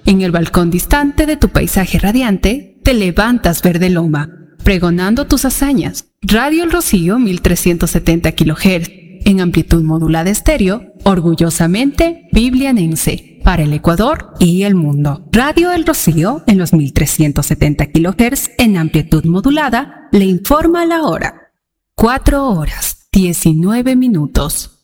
En el balcón distante de tu paisaje radiante, te levantas verde loma, pregonando tus hazañas. Radio El Rocío 1370 kHz, en amplitud modulada estéreo, orgullosamente biblianense, para el Ecuador y el mundo. Radio El Rocío, en los 1370 kHz, en amplitud modulada, le informa la hora. 4 horas, 19 minutos.